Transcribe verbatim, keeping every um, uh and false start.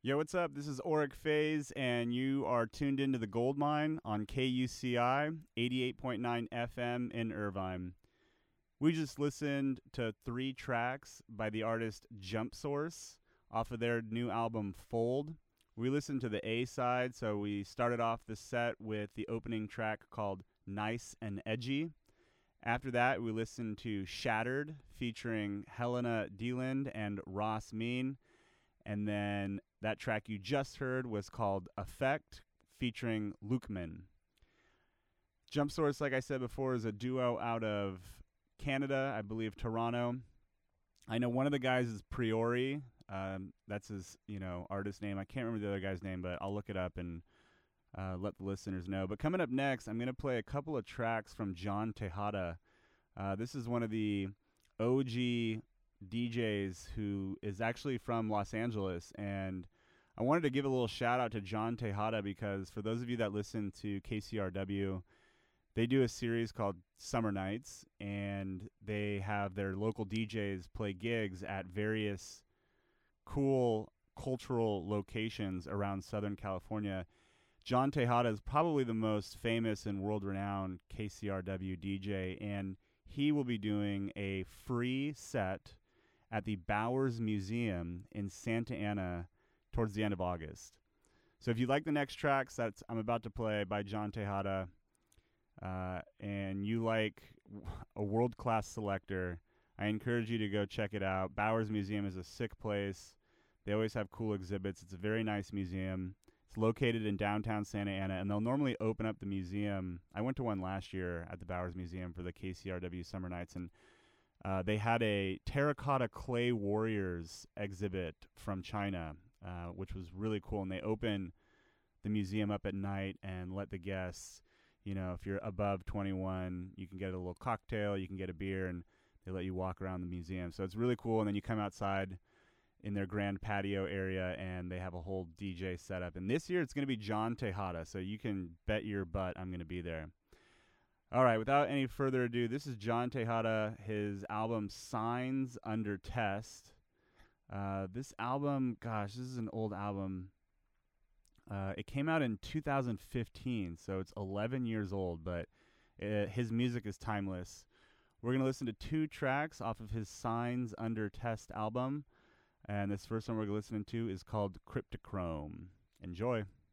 Yo, what's up? This is Auric Faze, and you are tuned into the Gold Mine on K U C I eighty-eight point nine F M in Irvine. We just listened to three tracks by the artist Jump Source off of their new album Fold. We listened to the A side, so we started off the set with the opening track called Nice and Edgy. After that, we listened to Shattered featuring Helena Deland and Ross Mean. And then that track you just heard was called Effect featuring Lukeman. Jump Source, like I said before, is a duo out of Canada, I believe Toronto. I know one of the guys is Priori. Um, that's his, you know, artist name. I can't remember the other guy's name, but I'll look it up and uh, let the listeners know. But coming up next, I'm going to play a couple of tracks from John Tejada. Uh, this is one of the O G D Js who is actually from Los Angeles, and I wanted to give a little shout out to John Tejada because for those of you that listen to K C R W, they do a series called Summer Nights, and they have their local D Js play gigs at various cool cultural locations around Southern California. John Tejada is probably the most famous and world-renowned K C R W D J, and he will be doing a free set at the Bowers Museum in Santa Ana towards the end of August. So if you like the next tracks that I'm about to play by John Tejada, uh, and you like a world-class selector, I encourage you to go check it out. Bowers Museum is a sick place. They always have cool exhibits. It's a very nice museum. It's located in downtown Santa Ana, and they'll normally open up the museum. I went to one last year at the Bowers Museum for the K C R W Summer Nights, and Uh, they had a terracotta clay warriors exhibit from China, uh, which was really cool. And they open the museum up at night and let the guests, you know, if you're above twenty-one, you can get a little cocktail, you can get a beer, and they let you walk around the museum. So it's really cool. And then you come outside in their grand patio area, and they have a whole D J setup. And this year it's going to be John Tejada, so you can bet your butt I'm going to be there. All right, without any further ado, this is John Tejada, his album Signs Under Test. Uh, this album, gosh, this is an old album. Uh, it came out in two thousand fifteen, so it's eleven years old, but it, his music is timeless. We're going to listen to two tracks off of his Signs Under Test album, and this first one we're listening to is called Cryptochrome. Enjoy.